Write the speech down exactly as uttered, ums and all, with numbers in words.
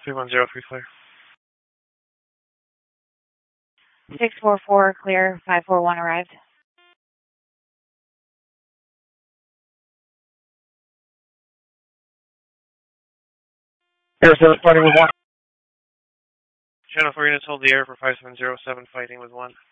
three one zero three clear. six four four clear, five four one arrived. Air service fighting with one. Channel three units hold the air for five seven zero seven, fighting with one.